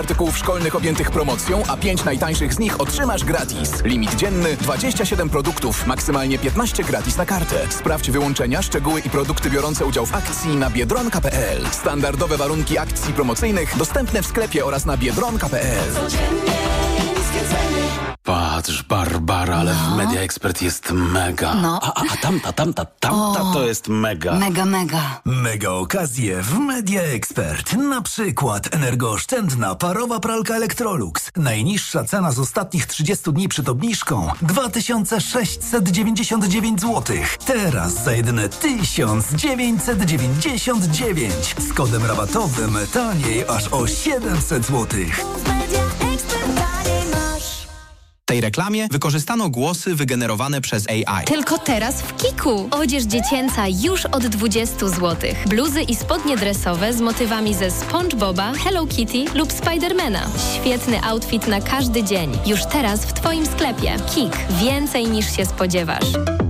artykułów szkolnych objętych promocją, a 5 najtańszych z nich otrzymasz gratis. Limit dzienny 27 produktów, maksymalnie 15 gratis na kartę. Sprawdź wyłączenia, szczegóły i produkty biorące udział w akcji na biedronka.pl. Standardowe warunki akcji promocyjnych dostępne w sklepie oraz na biedronka.pl. Patrz, Barbara, ale w Media Expert jest mega. No. A tamta to jest mega. Mega. Mega okazje w Media Expert. Na przykład energooszczędna parowa pralka Electrolux. Najniższa cena z ostatnich 30 dni przed obniżką 2699 zł. Teraz za jedyne 1999. Z kodem rabatowym taniej aż o 700 zł. W tej reklamie wykorzystano głosy wygenerowane przez AI. Tylko teraz w Kiku. Odzież dziecięca już od 20 zł. Bluzy i spodnie dresowe z motywami ze SpongeBoba, Hello Kitty lub Spidermana. Świetny outfit na każdy dzień. Już teraz w Twoim sklepie. Kik. Więcej niż się spodziewasz.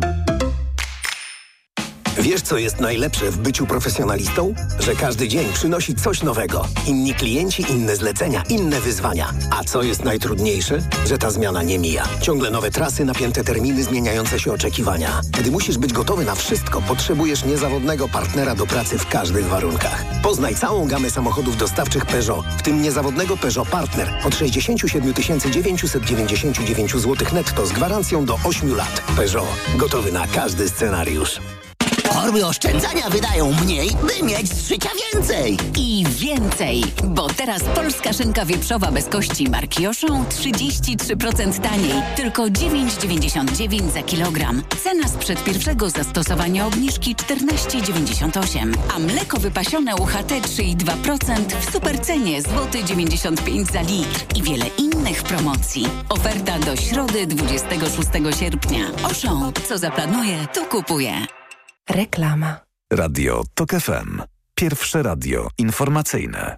Wiesz, co jest najlepsze w byciu profesjonalistą? Że każdy dzień przynosi coś nowego. Inni klienci, inne zlecenia, inne wyzwania. A co jest najtrudniejsze? Że ta zmiana nie mija. Ciągle nowe trasy, napięte terminy, zmieniające się oczekiwania. Gdy musisz być gotowy na wszystko, potrzebujesz niezawodnego partnera do pracy w każdych warunkach. Poznaj całą gamę samochodów dostawczych Peugeot, w tym niezawodnego Peugeot Partner od 67 999 zł netto z gwarancją do 8 lat. Peugeot. Gotowy na każdy scenariusz. Torby oszczędzania wydają mniej, by mieć z życia więcej. I więcej, bo teraz polska szynka wieprzowa bez kości marki Auchan 33% taniej, tylko 9,99 za kilogram. Cena sprzed pierwszego zastosowania obniżki 14,98, a mleko wypasione UHT 3,2% w supercenie złoty 95 za litr i wiele innych promocji. Oferta do środy 26 sierpnia. Auchan, co zaplanuje, to kupuje. Reklama. Radio TOK FM. Pierwsze radio informacyjne.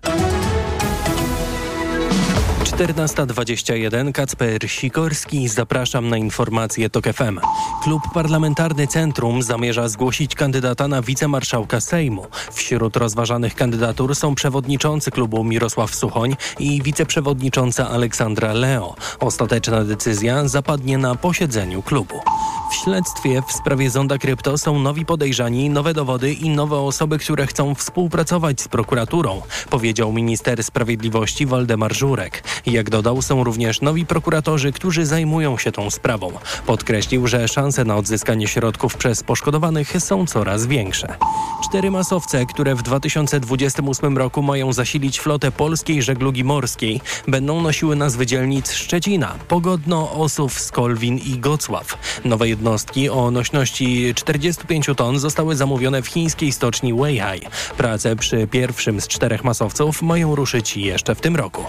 14:21. Kacper Sikorski. Zapraszam na informacje TOK FM. Klub Parlamentarny Centrum zamierza zgłosić kandydata na wicemarszałka Sejmu. Wśród rozważanych kandydatur są przewodniczący klubu Mirosław Suchoń i wiceprzewodnicząca Aleksandra Leo. Ostateczna decyzja zapadnie na posiedzeniu klubu. W śledztwie w sprawie Zonda Krypto są nowi podejrzani, nowe dowody i nowe osoby, które chcą współpracować z prokuraturą, powiedział minister sprawiedliwości Waldemar Żurek. Jak dodał, są również nowi prokuratorzy, którzy zajmują się tą sprawą. Podkreślił, że szanse na odzyskanie środków przez poszkodowanych są coraz większe. 4 masowce, które w 2028 roku mają zasilić flotę polskiej żeglugi morskiej, będą nosiły nazwy dzielnic Szczecina, Pogodno, Ossów, Skolwin i Gocław. Nowe jednostki o nośności 45 ton zostały zamówione w chińskiej stoczni Weihai. Prace przy pierwszym z 4 masowców mają ruszyć jeszcze w tym roku.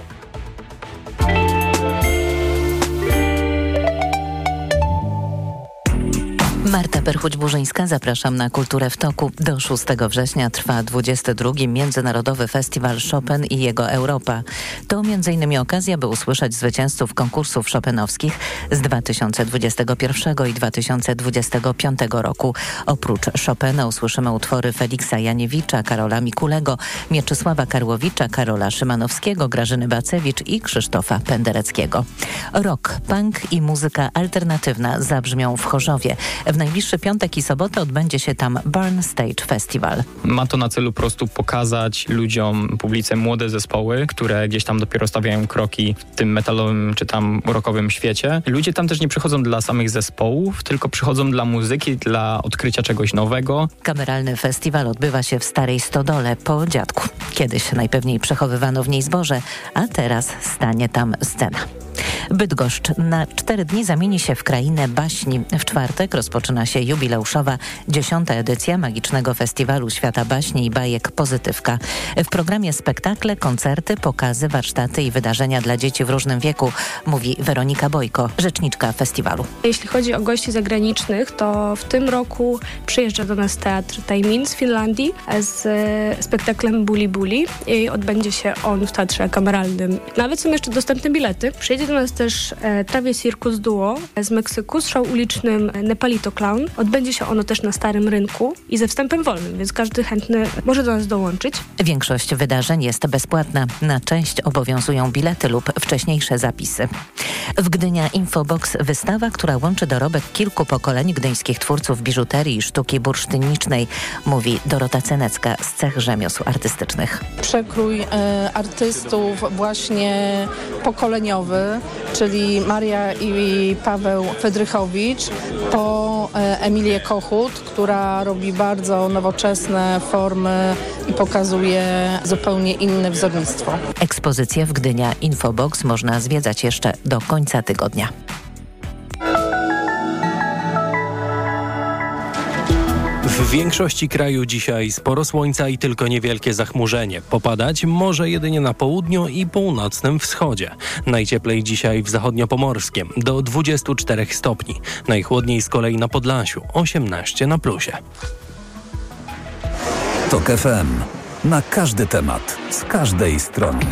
Marta Perchuć-Burzyńska, zapraszam na Kulturę w toku. Do 6 września trwa 22. Międzynarodowy Festiwal Chopin i jego Europa. To m.in. okazja, by usłyszeć zwycięzców konkursów chopinowskich z 2021 i 2025 roku. Oprócz Chopina usłyszymy utwory Feliksa Janiewicza, Karola Mikulego, Mieczysława Karłowicza, Karola Szymanowskiego, Grażyny Bacewicz i Krzysztofa Pendereckiego. Rock, punk i muzyka alternatywna zabrzmią w Chorzowie. W najbliższy piątek i sobotę odbędzie się tam Burn Stage Festival. Ma to na celu po prostu pokazać ludziom, publice młode zespoły, które gdzieś tam dopiero stawiają kroki w tym metalowym czy tam rockowym świecie. Ludzie tam też nie przychodzą dla samych zespołów, tylko przychodzą dla muzyki, dla odkrycia czegoś nowego. Kameralny festiwal odbywa się w Starej Stodole po Dziadku. Kiedyś najpewniej przechowywano w niej zboże, a teraz stanie tam scena. Bydgoszcz na 4 dni zamieni się w krainę baśni. W czwartek rozpoczyna się jubileuszowa 10. edycja Magicznego Festiwalu Świata Baśni i Bajek Pozytywka. W programie spektakle, koncerty, pokazy, warsztaty i wydarzenia dla dzieci w różnym wieku, mówi Weronika Bojko, rzeczniczka festiwalu. Jeśli chodzi o gości zagranicznych, to w tym roku przyjeżdża do nas teatr Tajmin z Finlandii z spektaklem Buli Buli i odbędzie się on w Teatrze Kameralnym. Nawet są jeszcze dostępne bilety. Przyjedzie do nas jest też Trawie Circus Duo z Meksyku z show ulicznym Nepalito Clown. Odbędzie się ono też na Starym Rynku i ze wstępem wolnym, więc każdy chętny może do nas dołączyć. Większość wydarzeń jest bezpłatna. Na część obowiązują bilety lub wcześniejsze zapisy. W Gdynia Infobox wystawa, która łączy dorobek kilku pokoleń gdyńskich twórców biżuterii i sztuki bursztynniczej, mówi Dorota Cenecka z Cech Rzemiosł Artystycznych. Przekrój artystów właśnie pokoleniowy, czyli Maria i Paweł Fedrychowicz, po Emilię Kochut, która robi bardzo nowoczesne formy i pokazuje zupełnie inne wzornictwo. Ekspozycję w Gdynia Infobox można zwiedzać jeszcze do końca tygodnia. W większości kraju dzisiaj sporo słońca i tylko niewielkie zachmurzenie. Popadać może jedynie na południu i północnym wschodzie. Najcieplej dzisiaj w zachodniopomorskiem do 24 stopni. Najchłodniej z kolei na Podlasiu 18 na plusie. TOK FM. Na każdy temat, z każdej strony.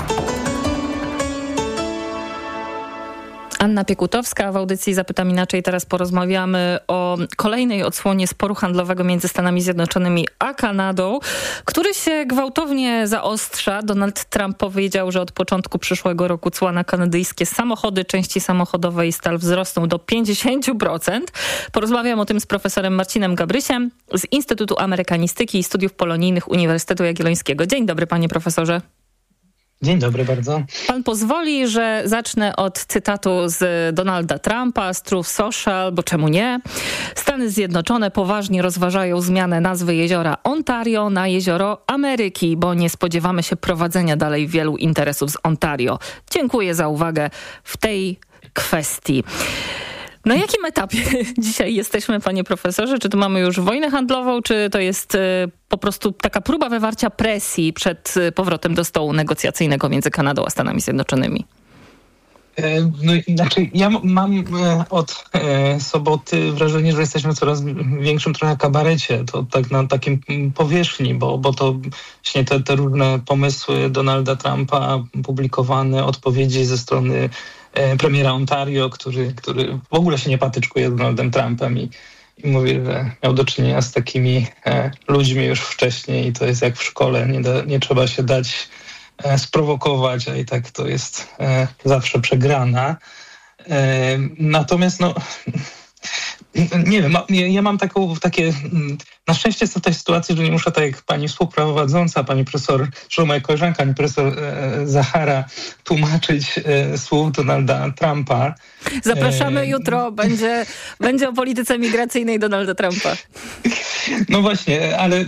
Anna Piekutowska w audycji Zapytam Inaczej. Teraz porozmawiamy o kolejnej odsłonie sporu handlowego między Stanami Zjednoczonymi a Kanadą, który się gwałtownie zaostrza. Donald Trump powiedział, że od początku przyszłego roku cła na kanadyjskie samochody, części samochodowe i stal wzrosną do 50%. Porozmawiam o tym z profesorem Marcinem Gabrysiem z Instytutu Amerykanistyki i Studiów Polonijnych Uniwersytetu Jagiellońskiego. Dzień dobry, panie profesorze. Dzień dobry bardzo. Pan pozwoli, że zacznę od cytatu z Donalda Trumpa, z Truth Social, bo czemu nie? Stany Zjednoczone poważnie rozważają zmianę nazwy jeziora Ontario na jezioro Ameryki, bo nie spodziewamy się prowadzenia dalej wielu interesów z Ontario. Dziękuję za uwagę w tej kwestii. Na jakim etapie dzisiaj jesteśmy, panie profesorze? Czy tu mamy już wojnę handlową, czy to jest po prostu taka próba wywarcia presji przed powrotem do stołu negocjacyjnego między Kanadą a Stanami Zjednoczonymi? No inaczej, ja mam od soboty wrażenie, że jesteśmy w coraz większym trochę kabarecie, to tak na takim powierzchni, bo to właśnie te różne pomysły Donalda Trumpa, publikowane odpowiedzi ze strony premiera Ontario, który w ogóle się nie patyczkuje z Donaldem Trumpem i mówi, że miał do czynienia z takimi ludźmi już wcześniej i to jest jak w szkole, nie trzeba się dać sprowokować, a i tak to jest zawsze przegrana. Natomiast nie wiem, ja mam takie, na szczęście jest w tej sytuacji, że nie muszę tak jak pani współprowadząca, pani profesor, zresztą moja koleżanka, pani profesor Zachara, tłumaczyć słów Donalda Trumpa. Zapraszamy jutro, będzie o polityce migracyjnej Donalda Trumpa. No właśnie, ale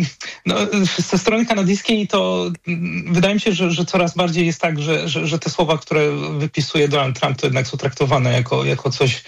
ze strony kanadyjskiej to wydaje mi się, że coraz bardziej jest tak, że te słowa, które wypisuje Donald Trump, to jednak są traktowane jako coś,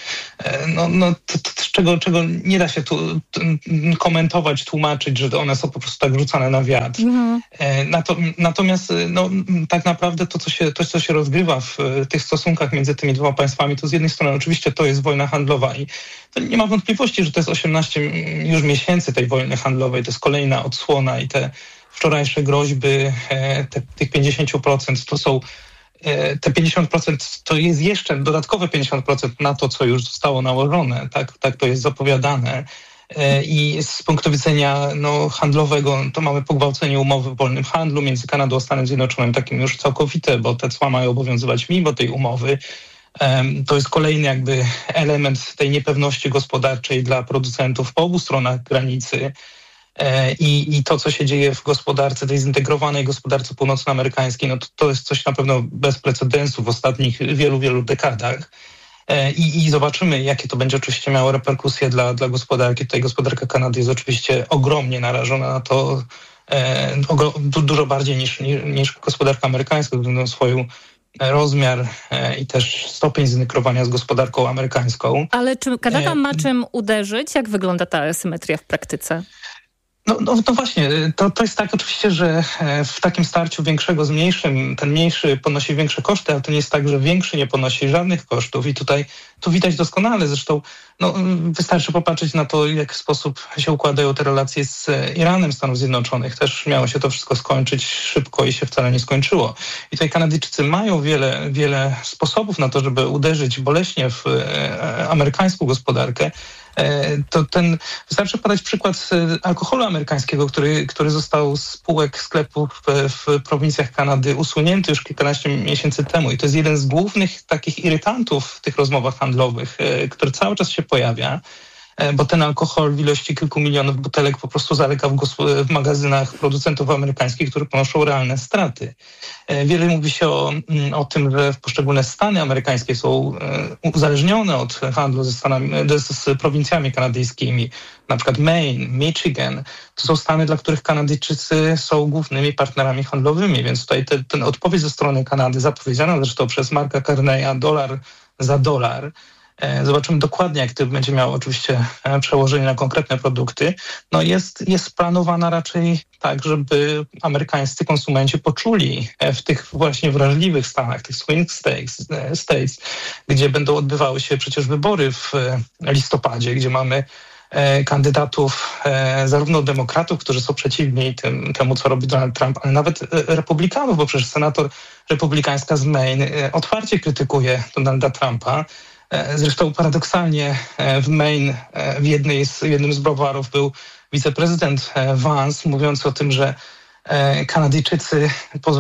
czego nie da się tu komentować, tłumaczyć, że one są po prostu tak rzucane na wiatr. Natomiast tak naprawdę to, co się rozgrywa w tych stosunkach między tymi dwoma państwami, to z jednej strony oczywiście to jest wojna handlowa i to nie ma wątpliwości, że to jest 18 już miesięcy tej wojny handlowej, to jest kolejna odsłona i te wczorajsze groźby, tych 50% to są te 50% to jest jeszcze dodatkowe 50% na to, co już zostało nałożone. Tak to jest zapowiadane. I z punktu widzenia handlowego to mamy pogwałcenie umowy o wolnym handlu między Kanadą a Stanem Zjednoczonym, takim już całkowite, bo te cła mają obowiązywać mimo tej umowy. To jest kolejny jakby element tej niepewności gospodarczej dla producentów po obu stronach granicy. I to, co się dzieje w gospodarce, tej zintegrowanej gospodarce północnoamerykańskiej, to jest coś na pewno bez precedensu w ostatnich wielu dekadach. I zobaczymy, jakie to będzie oczywiście miało reperkusje dla gospodarki. Tutaj gospodarka Kanady jest oczywiście ogromnie narażona na to, dużo bardziej niż gospodarka amerykańska, ze względu na swój rozmiar i też stopień zintegrowania z gospodarką amerykańską. Ale czy Kanada ma czym uderzyć? Jak wygląda ta asymetria w praktyce? No właśnie, to jest tak oczywiście, że w takim starciu większego z mniejszym, ten mniejszy ponosi większe koszty, ale to nie jest tak, że większy nie ponosi żadnych kosztów i tu widać doskonale, zresztą wystarczy popatrzeć na to, w jaki sposób się układają te relacje z Iranem Stanów Zjednoczonych. Też miało się to wszystko skończyć szybko i się wcale nie skończyło. I tutaj Kanadyjczycy mają wiele sposobów na to, żeby uderzyć boleśnie w amerykańską gospodarkę. Wystarczy podać przykład alkoholu amerykańskiego, który został z półek sklepów w prowincjach Kanady usunięty już kilkanaście miesięcy temu. I to jest jeden z głównych takich irytantów w tych rozmowach handlowych, który cały czas się pojawia, bo ten alkohol w ilości kilku milionów butelek po prostu zalega w magazynach producentów amerykańskich, które ponoszą realne straty. Wiele mówi się o tym, że poszczególne stany amerykańskie są uzależnione od handlu z prowincjami kanadyjskimi, na przykład Maine, Michigan. To są stany, dla których Kanadyjczycy są głównymi partnerami handlowymi, więc tutaj ten odpowiedź ze strony Kanady, zapowiedziana zresztą przez Marka Carneya, $1 za $1, zobaczymy dokładnie, jak to będzie miało oczywiście przełożenie na konkretne produkty. Jest planowana raczej tak, żeby amerykańscy konsumenci poczuli w tych właśnie wrażliwych stanach, tych swing states, gdzie będą odbywały się przecież wybory w listopadzie, gdzie mamy kandydatów, zarówno demokratów, którzy są przeciwni temu, co robi Donald Trump, ale nawet republikanów, bo przecież senator republikańska z Maine otwarcie krytykuje Donalda Trumpa. Zresztą paradoksalnie w Maine w jednym z browarów był wiceprezydent Vance, mówiąc o tym, że Kanadyjczycy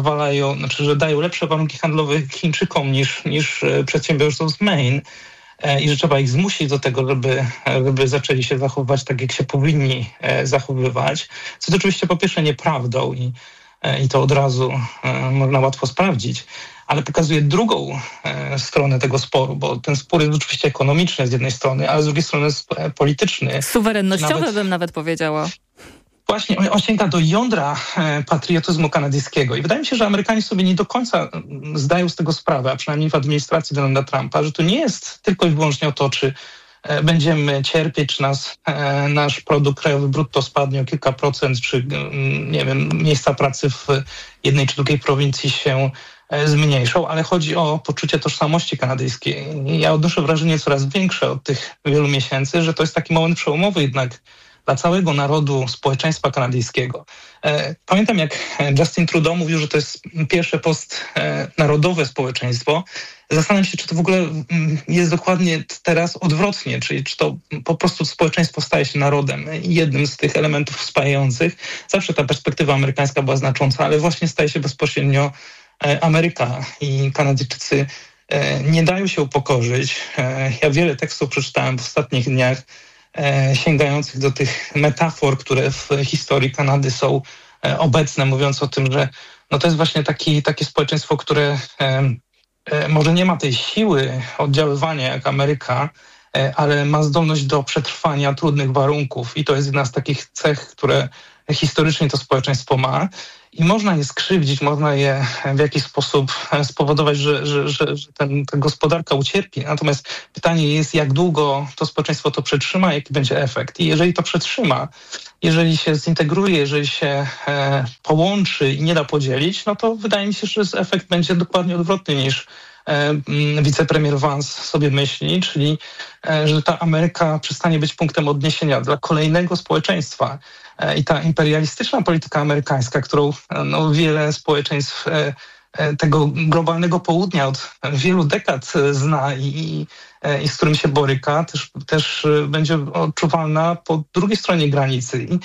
że dają lepsze warunki handlowe Chińczykom niż przedsiębiorcom z Maine i że trzeba ich zmusić do tego, żeby zaczęli się zachowywać tak, jak się powinni zachowywać. Co to oczywiście po pierwsze nieprawdą i to od razu można łatwo sprawdzić, ale pokazuje drugą stronę tego sporu, bo ten spór jest oczywiście ekonomiczny z jednej strony, ale z drugiej strony jest polityczny. Suwerennościowy bym nawet powiedziała. Właśnie, on sięga do jądra patriotyzmu kanadyjskiego i wydaje mi się, że Amerykanie sobie nie do końca zdają z tego sprawę, a przynajmniej w administracji Donalda Trumpa, że to nie jest tylko i wyłącznie o to, czy będziemy cierpieć, czy nasz produkt krajowy brutto spadnie o kilka procent, czy nie wiem, miejsca pracy w jednej czy drugiej prowincji się zmniejszą, ale chodzi o poczucie tożsamości kanadyjskiej. Ja odnoszę wrażenie coraz większe od tych wielu miesięcy, że to jest taki moment przełomowy jednak dla całego narodu, społeczeństwa kanadyjskiego. Pamiętam, jak Justin Trudeau mówił, że to jest pierwsze postnarodowe społeczeństwo. Zastanawiam się, czy to w ogóle jest dokładnie teraz odwrotnie, czyli czy to po prostu społeczeństwo staje się narodem. Jednym z tych elementów spajających. Zawsze ta perspektywa amerykańska była znacząca, ale właśnie staje się bezpośrednio Ameryka i Kanadyjczycy nie dają się upokorzyć. Ja wiele tekstów przeczytałem w ostatnich dniach sięgających do tych metafor, które w historii Kanady są obecne, mówiąc o tym, że to jest właśnie takie społeczeństwo, które może nie ma tej siły oddziaływania jak Ameryka, ale ma zdolność do przetrwania trudnych warunków i to jest jedna z takich cech, które historycznie to społeczeństwo ma. I można je skrzywdzić, można je w jakiś sposób spowodować, że ta gospodarka ucierpi. Natomiast pytanie jest, jak długo to społeczeństwo to przetrzyma, jaki będzie efekt. I jeżeli to przetrzyma, jeżeli się zintegruje, jeżeli się połączy i nie da podzielić, to wydaje mi się, że efekt będzie dokładnie odwrotny niż wicepremier Vance sobie myśli, czyli że ta Ameryka przestanie być punktem odniesienia dla kolejnego społeczeństwa. I ta imperialistyczna polityka amerykańska, którą wiele społeczeństw tego globalnego południa od wielu dekad zna i z którym się boryka, też będzie odczuwalna po drugiej stronie granicy. I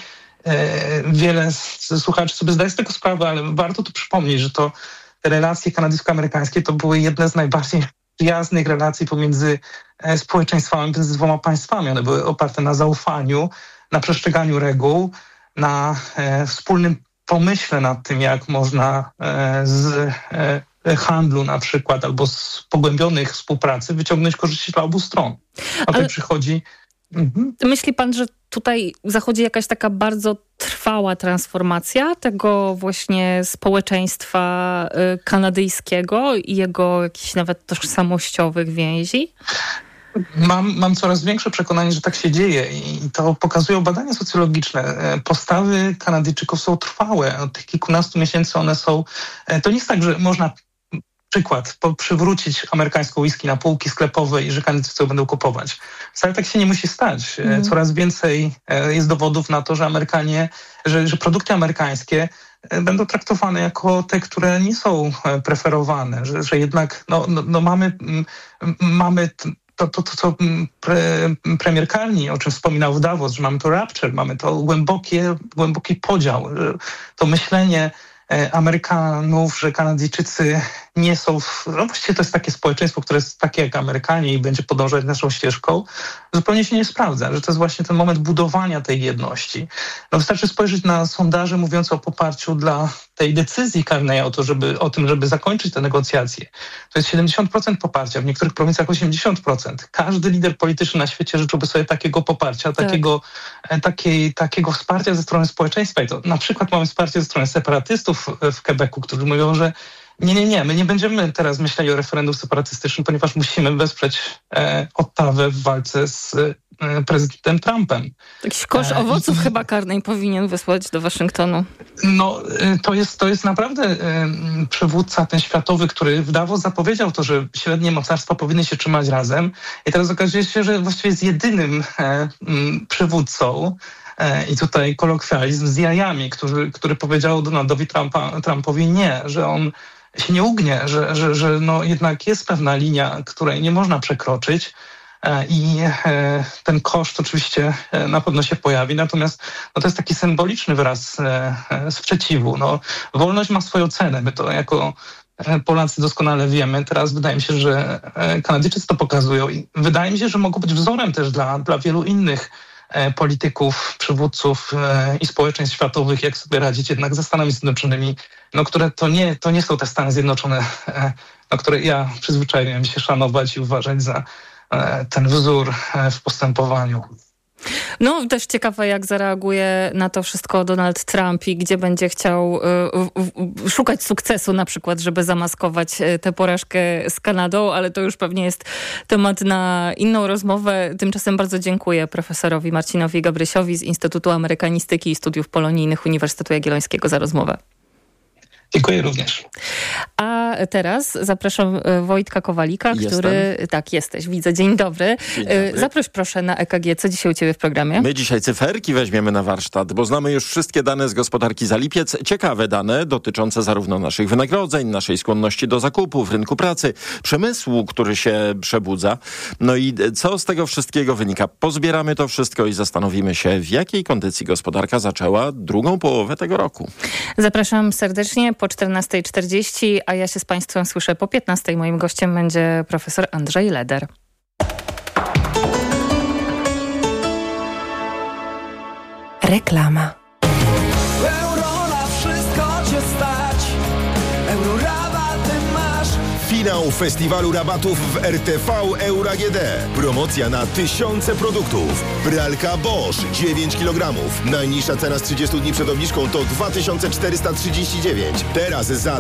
wiele słuchaczy sobie zdaje z tego sprawę, ale warto tu przypomnieć, że te relacje kanadyjsko-amerykańskie to były jedne z najbardziej przyjaznych relacji pomiędzy społeczeństwami, między dwoma państwami. One były oparte na zaufaniu, na przestrzeganiu reguł, na wspólnym pomyśle nad tym, jak można z handlu na przykład albo z pogłębionych współpracy wyciągnąć korzyści dla obu stron. A tutaj przychodzi... Myśli pan, że tutaj zachodzi jakaś taka bardzo trwała transformacja tego właśnie społeczeństwa kanadyjskiego i jego jakichś nawet tożsamościowych więzi? Mam coraz większe przekonanie, że tak się dzieje i to pokazują badania socjologiczne. Postawy Kanadyjczyków są trwałe. Od tych kilkunastu miesięcy one są... To nie jest tak, że można... Przykład, przywrócić amerykańską whisky na półki sklepowe i że Kanadyjczycy będą kupować. Wcale tak się nie musi stać. Coraz więcej jest dowodów na to, że Amerykanie, że produkty amerykańskie będą traktowane jako te, które nie są preferowane, że jednak mamy to co premier Carney, o czym wspominał w Davos, że mamy to rapture, mamy to głęboki podział, to myślenie Amerykanów, że Kanadyjczycy nie są... właściwie to jest takie społeczeństwo, które jest takie jak Amerykanie i będzie podążać naszą ścieżką, zupełnie się nie sprawdza, że to jest właśnie ten moment budowania tej jedności. Wystarczy spojrzeć na sondaże mówiące o poparciu dla tej decyzji Carneya o tym, żeby zakończyć te negocjacje. To jest 70% poparcia, w niektórych prowincjach 80%. Każdy lider polityczny na świecie życzyłby sobie takiego poparcia, takiego wsparcia ze strony społeczeństwa. I to na przykład mamy wsparcie ze strony separatystów w Quebecu, którzy mówią, że nie, my nie będziemy teraz myśleli o referendum separatystycznym, ponieważ musimy wesprzeć Ottawę w walce z prezydentem Trumpem. Jakiś kosz owoców chyba Carney powinien wysłać do Waszyngtonu. To jest naprawdę przywódca ten światowy, który w Davos zapowiedział to, że średnie mocarstwa powinny się trzymać razem i teraz okazuje się, że właściwie jest jedynym przywódcą i tutaj kolokwializm z jajami, który powiedział Donaldowi Trumpowi nie, że on się nie ugnie, że jednak jest pewna linia, której nie można przekroczyć i ten koszt oczywiście na pewno się pojawi, natomiast to jest taki symboliczny wyraz sprzeciwu. Wolność ma swoją cenę, my to jako Polacy doskonale wiemy. Teraz wydaje mi się, że Kanadyjczycy to pokazują i wydaje mi się, że mogą być wzorem też dla wielu innych polityków, przywódców i społeczeństw światowych, jak sobie radzić jednak ze Stanami Zjednoczonymi, które to nie są te Stany Zjednoczone, które ja przyzwyczaiłem się szanować i uważać za ten wzór w postępowaniu. Też ciekawe, jak zareaguje na to wszystko Donald Trump i gdzie będzie chciał szukać sukcesu na przykład, żeby zamaskować tę porażkę z Kanadą, ale to już pewnie jest temat na inną rozmowę. Tymczasem bardzo dziękuję profesorowi Marcinowi Gabrysiowi z Instytutu Amerykanistyki i Studiów Polonijnych Uniwersytetu Jagiellońskiego za rozmowę. Dziękuję również. A teraz zapraszam Wojtka Kowalika, który... Tak, jesteś, widzę. Dzień dobry. Zaproś proszę na EKG. Co dzisiaj u ciebie w programie? My dzisiaj cyferki weźmiemy na warsztat, bo znamy już wszystkie dane z gospodarki za lipiec. Ciekawe dane dotyczące zarówno naszych wynagrodzeń, naszej skłonności do zakupów, rynku pracy, przemysłu, który się przebudza. I co z tego wszystkiego wynika? Pozbieramy to wszystko i zastanowimy się, w jakiej kondycji gospodarka zaczęła drugą połowę tego roku. Zapraszam serdecznie po 14:40, a ja się z Państwem słyszę po 15:00. Moim gościem będzie profesor Andrzej Leder. Reklama. Euro na wszystko cię stać. Euro rabaty masz. Finał festiwalu rabatów w RTV Euro AGD. Promocja na tysiące produktów. Pralka Bosch 9 kg. Najniższa cena z 30 dni przed obniżką to 2439. Teraz za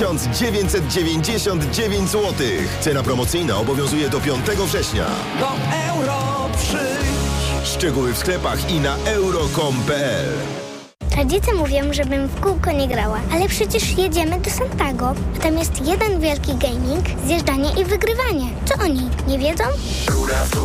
1999 zł. Cena promocyjna obowiązuje do 5 września. Do euro przyjdź. Szczegóły w sklepach i na euro.com.pl. Rodzice mówią, żebym w kółko nie grała, ale przecież jedziemy do Santago. Tam jest jeden wielki gaming, zjeżdżanie i wygrywanie. Co oni nie wiedzą?